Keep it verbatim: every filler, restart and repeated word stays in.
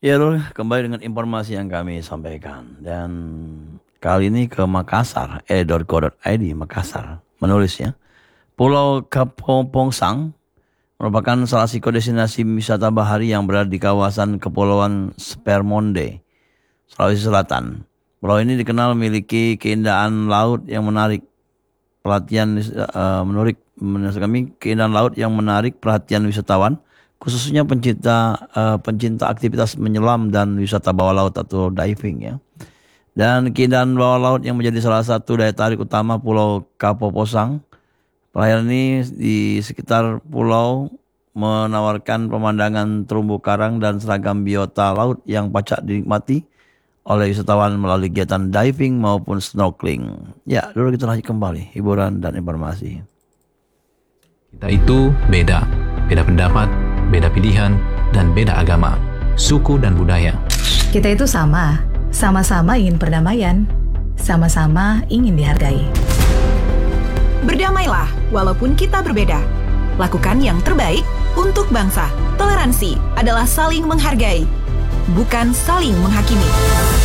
Ya, Rul, kembali dengan informasi yang kami sampaikan. Dan kali ini ke Makassar, e dot co dot i d, Makassar, menulisnya. Pulau Kapongsang merupakan salah satu destinasi wisata bahari yang berada di kawasan Kepulauan Spermonde, Sulawesi Selatan. Pulau ini dikenal memiliki keindahan laut yang menarik perhatian uh, menarik menurut kami keindahan laut yang menarik perhatian wisatawan, khususnya pencinta uh, pencinta aktivitas menyelam dan wisata bawah laut atau diving ya. Dan keindahan bawah laut yang menjadi salah satu daya tarik utama Pulau Kapoposang. Perairan ini di sekitar pulau menawarkan pemandangan terumbu karang dan seragam biota laut yang pacak dinikmati oleh wisatawan melalui kegiatan diving maupun snorkeling. Ya, dulu kita lanjut kembali hiburan dan informasi. Kita itu beda, beda pendapat, beda pilihan, dan beda agama, suku dan budaya. Kita itu sama, sama-sama ingin perdamaian, sama-sama ingin dihargai. Berdamailah walaupun kita berbeda. Lakukan yang terbaik untuk bangsa. Toleransi adalah saling menghargai, bukan saling menghakimi.